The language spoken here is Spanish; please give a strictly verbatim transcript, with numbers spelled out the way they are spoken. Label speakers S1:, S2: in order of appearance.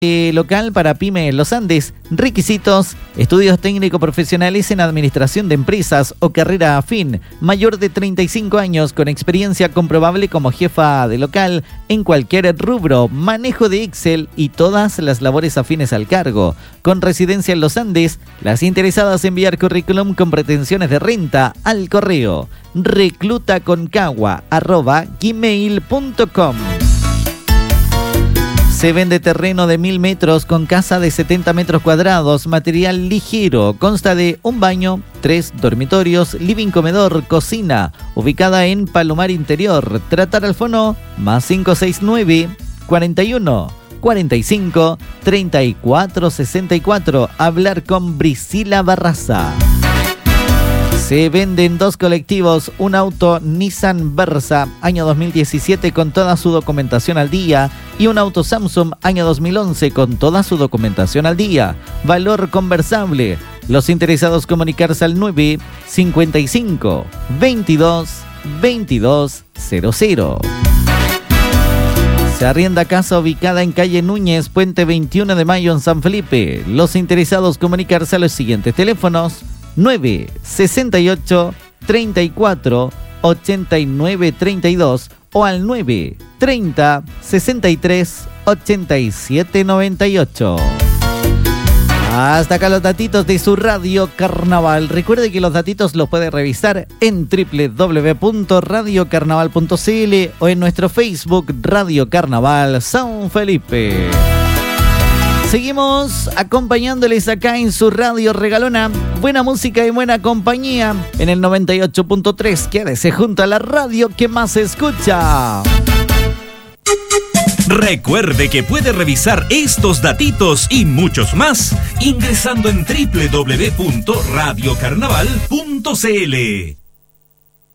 S1: Eh, local para Pyme Los Andes. Requisitos: estudios técnico profesionales en administración de empresas o carrera afín, mayor de treinta y cinco años con experiencia comprobable como jefa de local en cualquier rubro, manejo de Excel y todas las labores afines al cargo, con residencia en Los Andes. Las interesadas enviar currículum con pretensiones de renta al correo reclutaconcagua arroba gmail punto com. Se vende terreno de mil metros con casa de setenta metros cuadrados, material ligero. Consta de un baño, tres dormitorios, living, comedor, cocina. Ubicada en Palomar Interior. Tratar al fono más cinco seis nueve, cuarenta y uno, cuarenta y cinco, treinta y cuatro sesenta y cuatro. Hablar con Brisila Barraza. Se venden dos colectivos, un auto Nissan Versa, año dos mil diecisiete con toda su documentación al día, y un auto Samsung, año dos mil once con toda su documentación al día. Valor conversable. Los interesados comunicarse al nueve cincuenta y cinco, veintidós, veintidós cero cero. Se arrienda casa ubicada en calle Núñez, Puente veintiuno de Mayo en San Felipe. Los interesados comunicarse a los siguientes teléfonos: nueve sesenta y ocho, treinta y cuatro, ochenta y nueve treinta y dos o al nueve treinta, sesenta y tres, ochenta y siete noventa y ocho. Hasta acá los datitos de su Radio Carnaval. Recuerde que los datitos los puede revisar en doble u doble u doble u punto radio carnaval punto c l o en nuestro Facebook Radio Carnaval San Felipe. Seguimos acompañándoles acá en su radio regalona. Buena música y buena compañía en el noventa y ocho punto tres. Quédese junto a la radio que más se escucha.
S2: Recuerde que puede revisar estos datitos y muchos más ingresando en doble u doble u doble u punto radio carnaval punto c l.